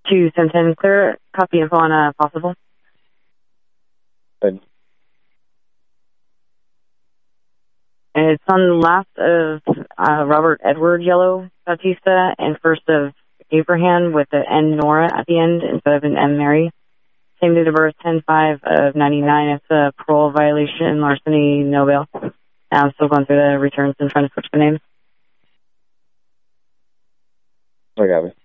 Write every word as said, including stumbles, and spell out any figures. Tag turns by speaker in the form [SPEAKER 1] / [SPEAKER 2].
[SPEAKER 1] two seven ten, clear. Copy info on uh, possible.
[SPEAKER 2] Good.
[SPEAKER 1] It's on the last of uh, Robert Edward Yellow Bautista and first of Abraham with the N Nora at the end instead of an M Mary. Same date of birth, ten five of ninety-nine. It's a parole violation, larceny, no bail. I'm still going through the returns and trying to switch the names.
[SPEAKER 2] I got it.